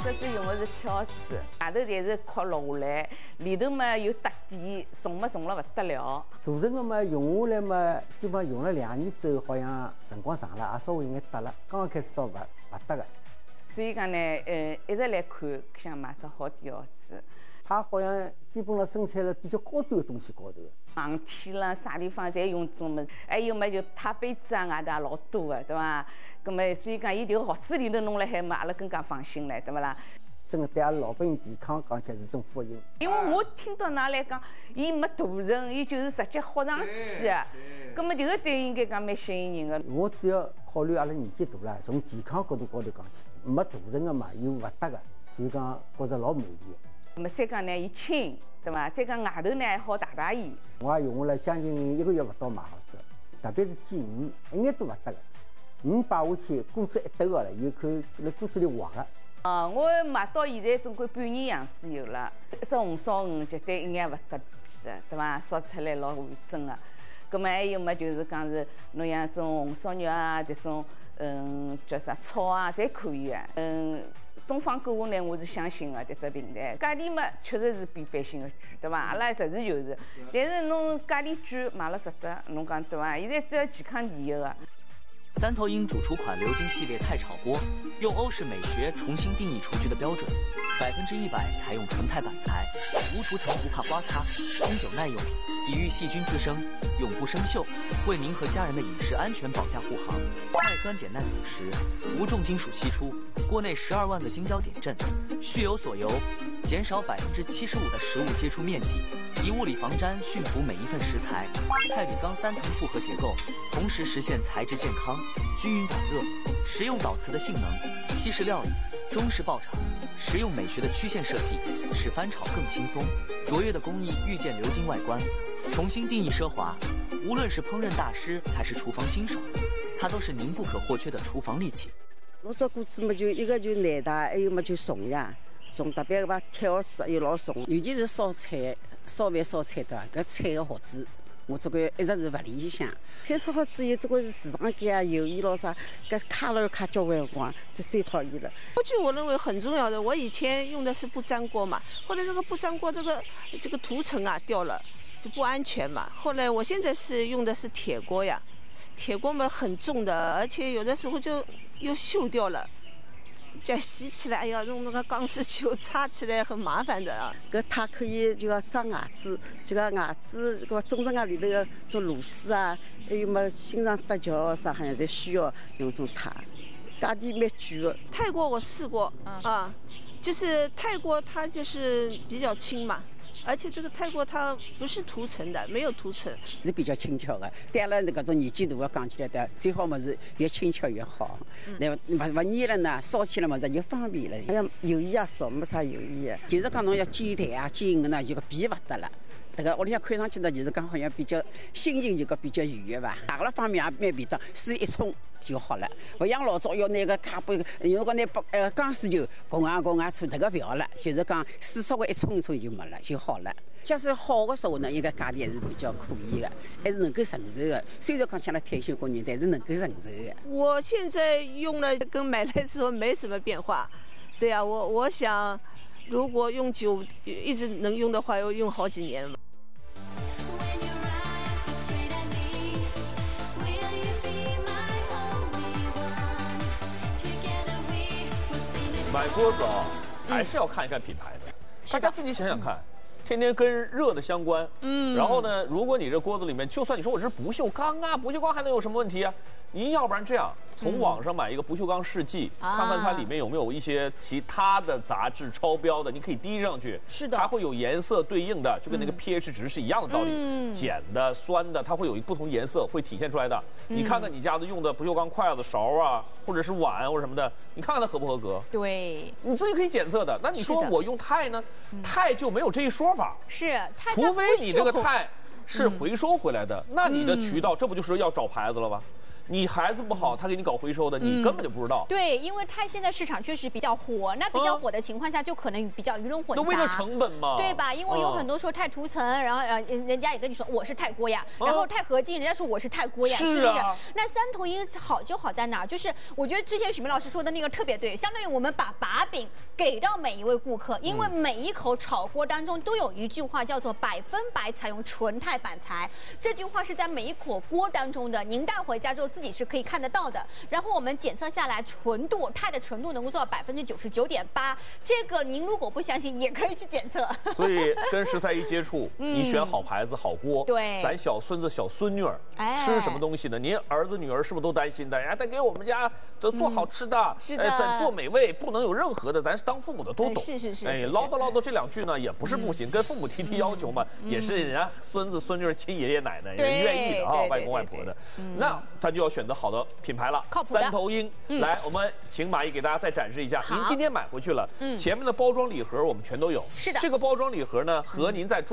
这次用的是挑子，外头侪是壳落下来，里头嘛有搭底，重了不得了。 大成个嘛用下来嘛，基本上用了2年之后，好像辰光长了，也稍微有眼搭了。刚刚开始倒勿搭个。 所以讲呢，一直来看，想买只好点袄子。 它好像基本上生产了比较高端的东西高头。 航天啦，啥地方侪用种么？还有嘛，就太杯子啊，外头也老多的，对伐？咁么，所以讲，伊迭个盒子里头弄了海嘛，阿拉更加放心了，对勿啦？ 真个对阿拉老百姓健康讲起来是种福音。 因为我听到㑚来讲，伊没大成，伊就是直接豁上去的。咁么迭个对应该讲蛮吸引人的。 我主要考虑阿拉年纪大了，从健康角度高头讲起，没大成个嘛，又勿搭个，所以讲觉着老满意。 那么再讲呢，伊轻，对伐？再讲外头呢还好汏伊。 我也用下来将近1个月勿到买好子，特别是鸡鱼，一眼都勿搭个。鱼摆下去，锅子一抖个了，有口辣锅子里滑个。 我买到现在总归半年样子有了。一只红烧鱼绝对一眼勿搭边的，对伐？烧出来老完整个。葛么还有么就是讲是侬像种红烧肉啊，这种叫啥炒啊，侪可以的。东方购物呢，我是相信的，迭只平台价钿嘛，确实是比百姓的贵，对伐？阿拉实事求是。但是侬价钿贵，买了值得，侬讲对伐？现在只要健康第一个。 三头鹰主厨款流金系列钛炒锅，用欧式美学重新定义厨具的标准，100%采用纯钛板材，无涂层不怕刮擦，经久耐用，抵御细菌滋生，永不生锈，为您和家人的饮食安全保驾护航。耐酸碱耐腐蚀，无重金属析出，锅内12万个晶胶点阵，蓄有锁油，减少75%的食物接触面积，以物理防粘驯服每一份食材。钛铝钢3层复合结构，同时实现材质健康、均匀导热，实用导瓷的性能，西式料理、中式爆炒，实用美学的曲线设计，使翻炒更轻松。卓越的工艺遇见鎏金外观，重新定义奢华。无论是烹饪大师还是厨房新手，它都是您不可或缺的厨房利器。 我烧锅子嘛，就一个就难打，还有么就重呀，重特别个把挑子又老重，尤其是烧菜、烧饭、烧菜的搿菜个盒子。我这个一直是勿理想，菜烧好之后，这个是厨房间啊、油烟咯啥，搿卡了卡交关辰光，就最讨厌了。 锅具我认为很重要的，我以前用的是不粘锅嘛，后来这个不粘锅这个涂层啊掉了，就不安全嘛。后来我现在是用的是铁锅呀，铁锅嘛很重的，而且有的时候就又锈掉了。再洗起来，哎呀，用那个钢丝球擦起来很麻烦的啊。 搿它可以就要装牙子，就讲牙子搿中正牙里头个做螺丝啊，还有么心脏搭桥啥，好像侪需要用种它。价钿蛮贵的。 泰国我试过啊，就是泰国它就是比较轻嘛。而且这个泰国它不是涂层的，没有涂层， 是比较轻巧的。对阿拉搿种年纪大的讲起来的，最好么是越轻巧越好。那勿粘了呢，烧起来么子就方便了。好像油烟也少，没啥油烟。就是讲侬要煎蛋啊、煎鱼呢，就个皮勿得了。这个屋里向看上去呢，就是讲好像比较心情就个比较愉悦吧。哪个方面也蛮便当，水一冲就好了。勿像老早要拿个卡杯，如果拿钢丝球拱啊出这个勿要了，就是讲水稍微一冲就没了就好了。假使好的时候呢，应该价钿还是比较可以的，还是能够承受的。虽然讲像了退休工人，但是能够承受的。 我现在用了跟买来之后没什么变化。对啊，我想如果用久一直能用的话，要用好几年嘛。 买锅子啊，还是要看一看品牌的。大家自己想想看，天天跟热的相关。然后呢，如果你这锅子里面，就算你说我是不锈钢啊，不锈钢还能有什么问题啊？您要不然这样，从网上买一个不锈钢试剂，看看它里面有没有一些其他的杂质超标的，你可以滴上去。 是的， 它会有颜色对应的，就跟那个 pH 值是一样的道理。碱的、酸的，它会有不同颜色会体现出来的。你看看你家的用的不锈钢筷子、勺啊，或者是碗或者什么的，你看看它合不合格？ 对， 你自己可以检测的。那你说我用钛呢？钛就没有这一说法。 是， 除非你这个钛是回收回来的，那你的渠道这不就是要找牌子了吗？ 你孩子不好，他给你搞回收的，你根本就不知道。 对，因为钛现在市场确实比较火，那比较火的情况下，就可能比较鱼龙混杂。 那为了成本嘛， 对吧？因为有很多说钛涂层，然后人家也跟你说我是钛锅呀，然后钛合金，人家说我是钛锅呀，是不是？那三头鹰好就好在哪儿？就是我觉得之前许明老师说的那个特别对，相当于我们把把柄给到每一位顾客，因为每一口炒锅当中都有一句话叫做100%采用纯钛板材，这句话是在每一口锅当中的，您带回家之后自己是可以看得到的。然后我们检测下来纯度，钛的纯度能够做到99.8%，这个您如果不相信也可以去检测。 所以跟食材一接触，你选好牌子好锅， 对， 咱小孙子小孙女儿吃什么东西呢？您儿子女儿是不是都担心的？哎，得给我们家都做好吃的， 是的， 咱做美味不能有任何的，咱是当父母的都懂。 是。 哎，唠叨这2句呢，也不是不行，跟父母提要求嘛，也是人家孙子孙女亲爷爷奶奶人愿意的啊，外公外婆的。那咱就要选择好的品牌了， 靠谱的三头鹰。来，我们请马毅给大家再展示一下。您今天买回去了，前面的包装礼盒我们全都有。 是的， 这个包装礼盒呢和您在